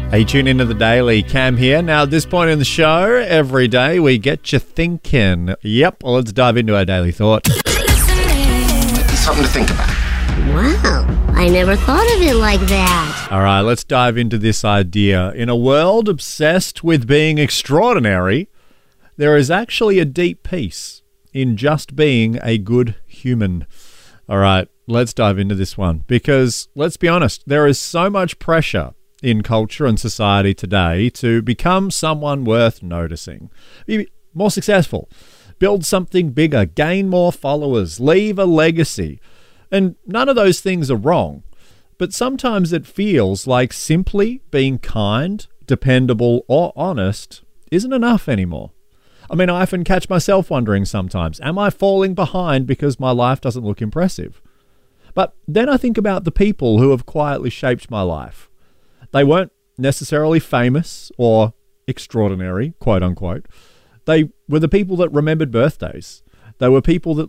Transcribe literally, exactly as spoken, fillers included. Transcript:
Hey, tune into the Daily. Cam here. Now, at this point in the show, every day we get you thinking. Yep, well, let's dive into our daily thought. Something to think about. Wow, I never thought of it like that. All right, let's dive into this idea. In a world obsessed with being extraordinary, there is actually a deep peace in just being a good human. All right, let's dive into this one because, let's be honest, there is so much pressure in culture and society today to become someone worth noticing, be more successful, build something bigger, gain more followers, leave a legacy. And none of those things are wrong, but sometimes it feels like simply being kind, dependable, or honest isn't enough anymore. I mean, I often catch myself wondering sometimes, am I falling behind because my life doesn't look impressive? But then I think about the people who have quietly shaped my life. They weren't necessarily famous or extraordinary, quote unquote. They were the people that remembered birthdays. They were people that